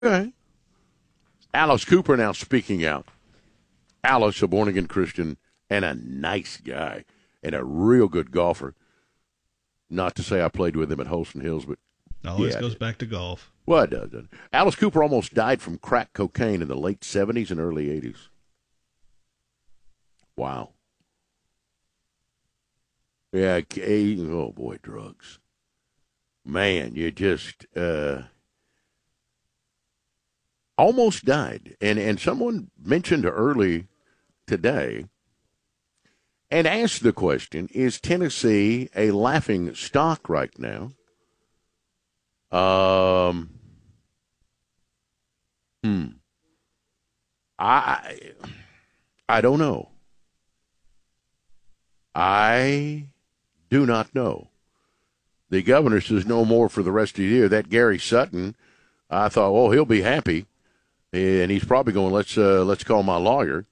Okay. Alice Cooper now speaking out. Alice, a born-again Christian and a nice guy and a real good golfer. Not to say I played with him at Holston Hills, but Always goes back to golf. Well, it does. Alice Cooper almost died from crack cocaine in the late 70s and early 80s. Wow. Yeah, oh boy, drugs. Man, you just almost died. And someone mentioned early today and asked the question, is Tennessee a laughing stock right now? I don't know. I do not know. The governor says no more for the rest of the year. That Gary Sutton, I thought, oh, he'll be happy, and he's probably going, let's call my lawyer.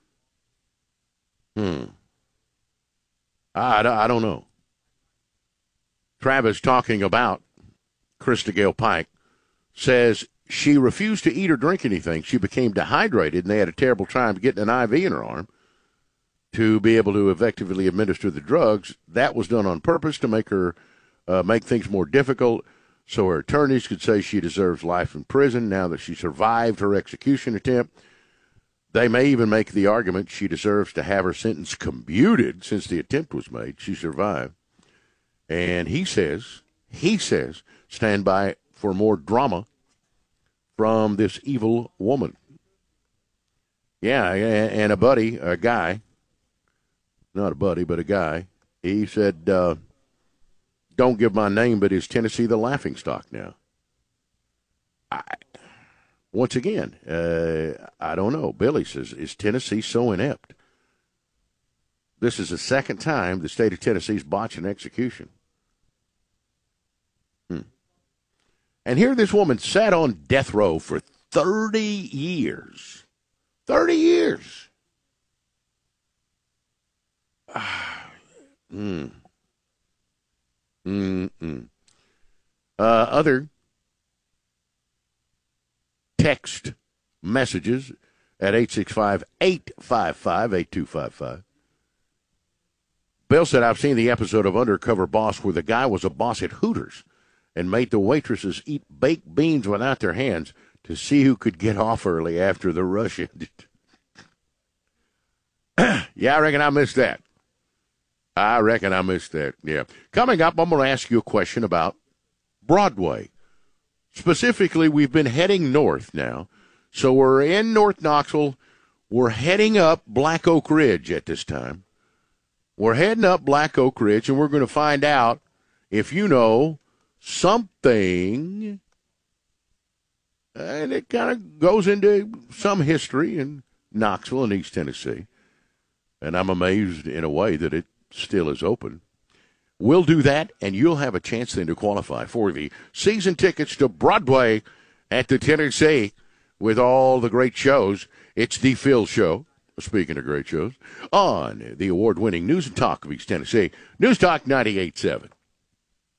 I don't know. Travis, talking about Krista Gale Pike, says she refused to eat or drink anything. She became dehydrated, and they had a terrible time getting an IV in her arm to be able to effectively administer the drugs. That was done on purpose to make her make things more difficult, so her attorneys could say she deserves life in prison now that she survived her execution attempt. They may even make the argument she deserves to have her sentence commuted since the attempt was made. She survived. And he says, stand by for more drama from this evil woman. Yeah, and a guy, not a buddy, but a guy, he said, don't give my name, but is Tennessee the laughingstock now? Once again, I don't know. Billy says, is Tennessee so inept? This is the second time the state of Tennessee's botched an execution. And here this woman sat on death row for 30 years. 30 years. Other text messages at 865-855-8255. Bill said, I've seen the episode of Undercover Boss where the guy was a boss at Hooters and made the waitresses eat baked beans without their hands to see who could get off early after the rush ended. Yeah, I reckon I missed that. Yeah. Coming up, I'm going to ask you a question about Broadway. Specifically, we've been heading north now. So we're in North Knoxville. We're heading up Black Oak Ridge at this time. We're heading up Black Oak Ridge, and we're going to find out if you know something, and it kind of goes into some history in Knoxville and East Tennessee. And I'm amazed in a way that it still is open. We'll do that, and you'll have a chance then to qualify for the season tickets to Broadway at the Tennessee with all the great shows. It's the Phil Show, speaking of great shows, on the award-winning News and Talk of East Tennessee, News Talk 98.7.